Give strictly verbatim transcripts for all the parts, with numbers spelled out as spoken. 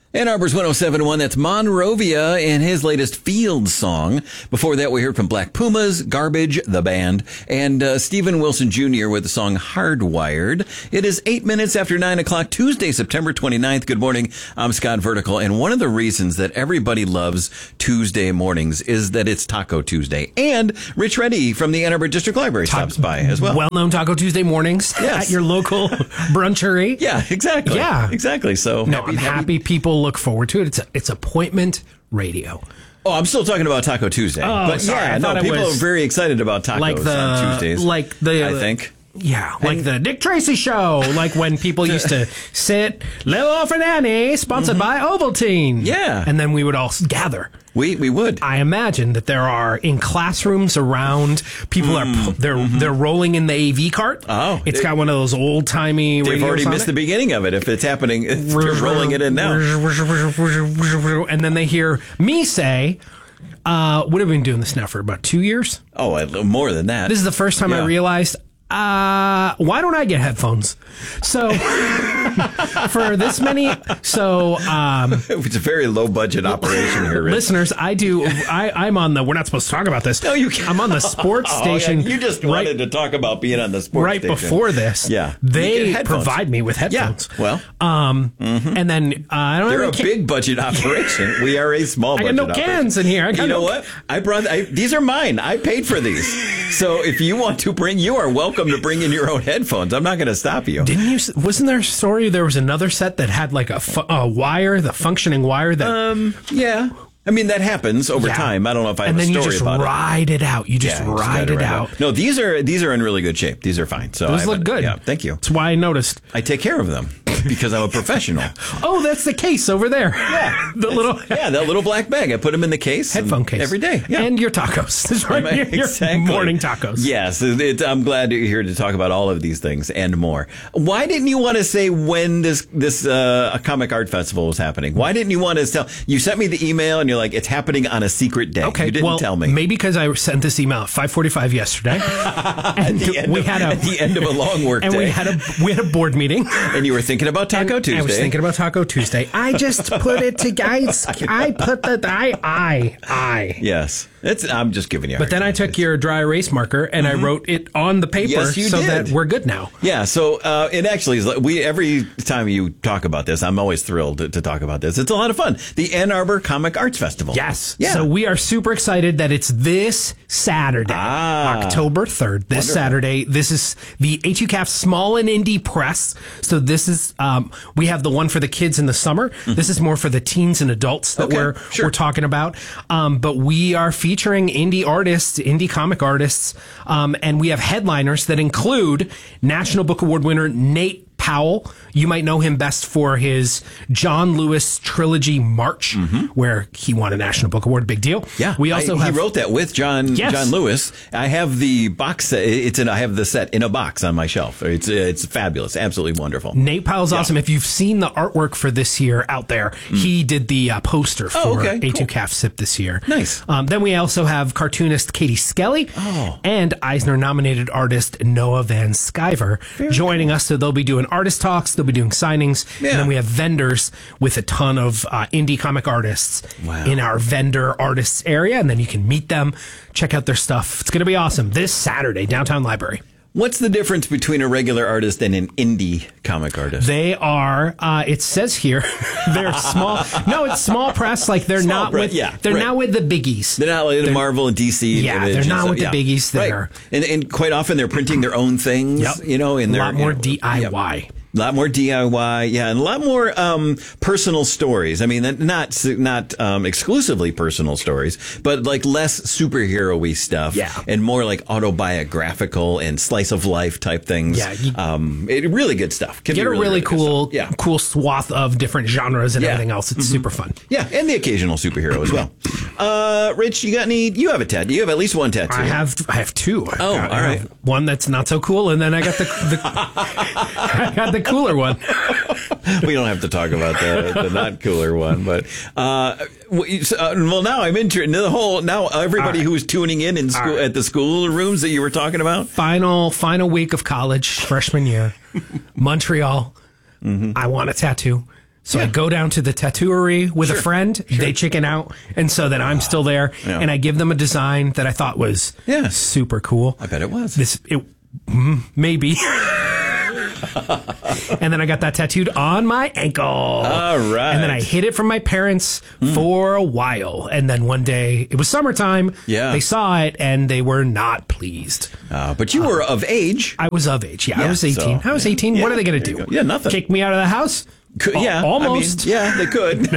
Ann Arbor's one oh seven point one, that's Monrovia and his latest Field song. Before that, we heard from Black Pumas, Garbage, the band, and uh, Stephen Wilson Junior with the song Hardwired. It is eight minutes after nine o'clock, Tuesday, September twenty-ninth. Good morning. I'm Scott Vertical, and one of the reasons that everybody loves Tuesday mornings is that it's Taco Tuesday. And Rich Reddy from the Ann Arbor District Library Ta- stops by as well. Well-known Taco Tuesday mornings yes. at your local brunchery. Yeah, exactly. Yeah. Exactly. So no, happy, I'm happy, happy people look forward to it. It's a, it's appointment radio. Oh, I'm still talking about Taco Tuesday. Oh, but sorry. yeah, I no, thought it people was are very excited about tacos like the, on Tuesdays. Like the, I think. Yeah, like the Dick Tracy show. Like when people used to sit, Little Orphan Annie, sponsored mm-hmm. by Ovaltine. Yeah. And then we would all gather. We we would. I imagine that there are in classrooms around, people mm, are they're mm-hmm. they're rolling in the A V cart. Oh, it's got one of those old timey. They've already missed it. the beginning of it. If it's happening, if they're rolling it in now. And then they hear me say, uh, "What have we been doing this now for about two years?" Oh, more than that. This is the first time yeah. I realized. Uh, why don't I get headphones? So, for this many, so, um, it's a very low budget operation here, Rich. Listeners, I do, I, I'm on the, we're not supposed to talk about this. No, you can't. I'm on the sports oh, station. Yeah. You just right, wanted to talk about being on the sports right station. Right before this. Yeah. They provide me with headphones. Yeah. Well, um, mm-hmm. and then, uh, I don't They're know. a big budget operation. We are a small budget I got no operation. cans in here. I got you know no what? I brought, I, these are mine. I paid for these. So if you want to bring, you are welcome to bring in your own headphones. I'm not going to stop you. Didn't you? Wasn't there a story? There was another set that had like a, fu- a wire, the functioning wire that. Um. Yeah. I mean, that happens over yeah. time. I don't know if I have and a story about it. And then you just ride it. it out. You just yeah, ride just it out. out. No, these are these are in really good shape. These are fine. So those I look good. Yeah, thank you. That's why I noticed. I take care of them because I'm a professional. Oh, that's the case over there. Yeah, the little yeah, that little black bag. I put them in the case, headphone case every day. Yeah. And your tacos. That's right. My, your, your exactly. morning tacos. Yes, it, I'm glad you're here to talk about all of these things and more. Why didn't you want to say when this this uh, a comic art festival was happening? Why didn't you want to tell? You sent me the email and you're like, it's happening on a secret day. Okay, you didn't well, tell me. Maybe because I sent this email at five forty-five yesterday. and at, the we of, had a, at the end of a long work and day. And we had a we had a board meeting. And you were thinking about Taco and Tuesday. I was thinking about Taco Tuesday. I just put it together. I put the I I I. Yes. It's, I'm just giving you a But then I took your dry erase marker and mm-hmm. I wrote it on the paper yes, you so did. that we're good now. Yeah, so uh, it actually is like we every time you talk about this, I'm always thrilled to, to talk about this. It's a lot of fun. The Ann Arbor Comic Arts Festival. Yes. Yeah. So we are super excited that it's this Saturday, ah, October third. This wonderful. Saturday. This is the A two C A F Small and Indie Press. So this is, um, we have the one for the kids in the summer. Mm-hmm. This is more for the teens and adults that okay, we're, sure. we're talking about. Um, but we are featuring indie artists, indie comic artists, um, and we have headliners that include National Book Award winner Nate Powell. You might know him best for his John Lewis trilogy March, mm-hmm. where he won a National Book Award. Big deal. Yeah, we also I, have, he wrote that with John yes. John Lewis. I have the box set. It's in. I have the set in a box on my shelf. It's it's fabulous, absolutely wonderful. Nate Powell's yeah. awesome. If you've seen the artwork for this year out there, mm. he did the uh, poster for oh, okay. A two C A F S I P this year. Nice. Um, then we also have cartoonist Katie Skelly oh. and Eisner-nominated artist Noah Van Sciver Very joining cool. us. So they'll be doing artist talks. They'll be doing signings. Yeah. And then we have vendors with a ton of uh, indie comic artists wow. in our vendor artists area. And then you can meet them, check out their stuff. It's going to be awesome this Saturday, Downtown Library. What's the difference between a regular artist and an indie comic artist? They are, uh, it says here, they're small. No, it's small press. Like they're small not press, with, yeah, they're right. not with the biggies. They're not like the Marvel and D C. Yeah, they're not so, with yeah. the biggies. They're right. and, and quite often they're printing their own things, yep. you know, in a their, lot more you know, D I Y. Yep. A lot more D I Y, yeah, and a lot more um, personal stories. I mean, not not um, exclusively personal stories, but like less superhero-y stuff, yeah. and more like autobiographical and slice of life type things. Yeah, you, um, it, really good stuff. Can get a really, really, really cool, yeah. cool swath of different genres and yeah. everything else. It's mm-hmm. super fun. Yeah, and the occasional superhero as well. Uh, Rich, you got any? You have a tattoo. You have at least one tattoo. I have. I have two. Oh, got, all right. One that's not so cool, and then I got the, the I got the cooler one. We don't have to talk about the, the not cooler one, but uh, well, now I'm interested in the whole. Now everybody right. who's tuning in in school right. at the school rooms that you were talking about. Final final week of college, freshman year, Montreal. Mm-hmm. I want a tattoo. So Yeah. I go down to the tattooery with Sure. a friend. They chicken out. And so then I'm still there. Yeah. And I give them a design that I thought was Yeah. super cool. I bet it was. This, it, mm, maybe. And then I got that tattooed on my ankle. All right. And then I hid it from my parents Hmm. for a while. And then one day, it was summertime. Yeah. They saw it and they were not pleased. Uh, but you were of age. I was of age. Yeah, I Yeah, was eighteen. so- I was eighteen. yeah, What are they going there to you do? go. Yeah, nothing. Kick me out of the house? Could, Al- yeah, almost. I mean, yeah, they could.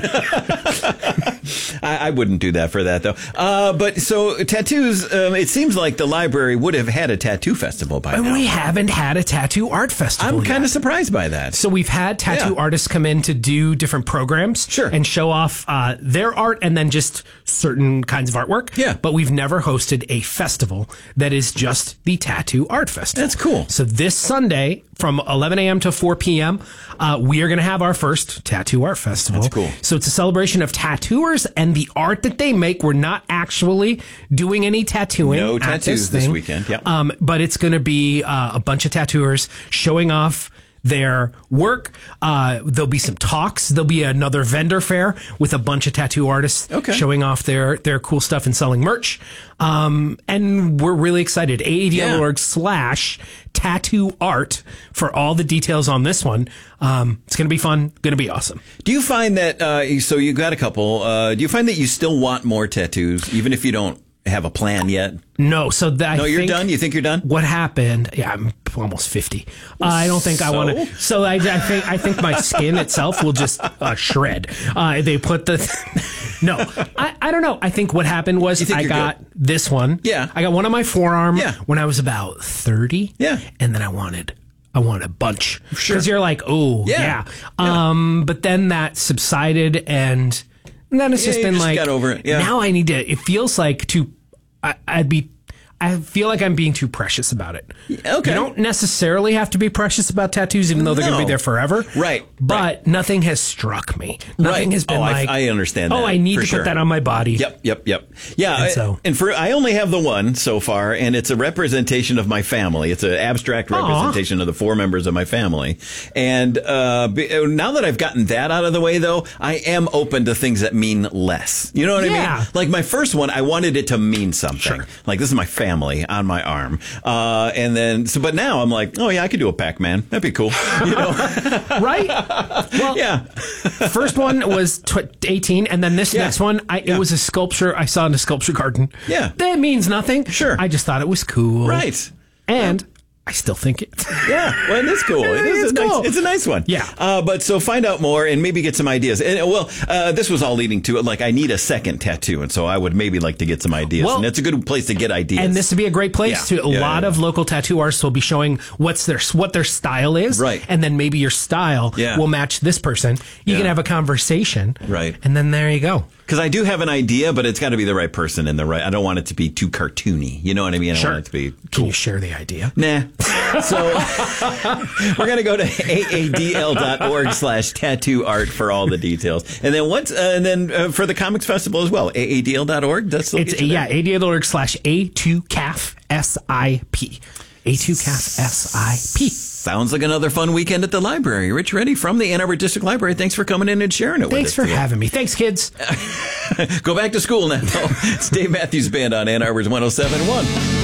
I, I wouldn't do that for that though. Uh, but so tattoos. Um, it seems like the library would have had a tattoo festival by And now. we haven't had a tattoo art festival. I'm kind yet. of surprised by that. So we've had tattoo Yeah. artists come in to do different programs, Sure. and show off uh, their art, and then just certain kinds of artwork. Yeah. But we've never hosted a festival that is just the Tattoo Art Festival. That's cool. So this Sunday from eleven a.m. to four p.m., uh, we are going to have our first Tattoo Art Festival. That's cool. So it's a celebration of tattooers and the art that they make. We're not actually doing any tattooing. No at tattoos this thing. weekend, yep. Um, but it's going to be uh, a bunch of tattooers showing off their work. Uh, there'll be some talks. There'll be another vendor fair with a bunch of tattoo artists Okay. showing off their, their cool stuff and selling merch. Um, and we're really excited. A A D L dot org slash tattoo art for all the details on this one. Um, it's going to be fun. Going to be awesome. Do you find that? Uh, so you got a couple. Uh, do you find that you still want more tattoos, even if you don't have a plan yet? No, so that No, I you're think done. You think you're done? What happened? Yeah, I'm almost fifty. Uh, I don't think I So? want to. So I, I think I think my skin itself will just uh, shred. Uh, they put the. No, I, I don't know. I think what happened was You think I you're got good? this one. Yeah. I got one on my forearm. Yeah. When I was about thirty. Yeah. And then I wanted. I wanted a bunch. Sure. Because you're like, oh Yeah. yeah. Um, but then that subsided, and then it's Yeah, just you been just like, got over it. Yeah. now I need to. It feels like to. I, I'd be. I feel like I'm being too precious about it. Okay. You don't necessarily have to be precious about tattoos, even though they're going to No. be there forever. Right, But right. nothing has struck me. Nothing Right. has been Oh, I- like, I understand oh, that, I need for to sure. put that on my body. Yep, yep, yep. Yeah, And I- so- and for I only have the one so far, and it's a representation of my family. It's an abstract representation of the four members of my family. And uh, be- now that I've gotten that out of the way, though, I am open to things that mean less. You know what I Yeah. mean? Like my first one, I wanted it to mean something. Sure. Like this is my family on my arm, uh, and then so. But now I'm like, oh yeah, I could do a Pac-Man. That'd be cool. You know? Right? Well, Yeah. first one was tw- eighteen, and then this Yeah. next one, I, Yeah. it was a sculpture I saw in a sculpture garden. Yeah. That means nothing. Sure. I just thought it was cool. Right. And I still think it. Yeah, well, it is cool. It is It's a nice, cool. it's a nice one. Yeah. Uh, but so find out more and maybe get some ideas. And uh, well, uh, this was all leading to like I need a second tattoo, and so I would maybe like to get some ideas. Well, and it's a good place to get ideas. And this would be a great place Yeah. to. A Yeah, lot yeah, of yeah. local tattoo artists will be showing what's their what their style is, Right. And then maybe your style Yeah. will match this person. You Yeah. can have a conversation, Right. And then there you go. Because I do have an idea, but it's got to be the right person and the right. I don't want it to be too cartoony. You know what I mean? I Sure. want it to be Can cool. you share the idea? Nah. So we're going to go to A A D L dot org slash tattoo art for all the details. And then what's, uh, and then uh, for the Comics Festival as well, A A D L dot org. That's still It's get you yeah, there? A D L dot org slash A two C A F S I P. A two C A F S I P. Sounds like another fun weekend at the library. Rich Reddy from the Ann Arbor District Library. Thanks for coming in and sharing it with us. Thanks for today. having me. Thanks, kids. Go back to school now. It's Dave Matthews Band on Ann Arbor's one oh seven point one.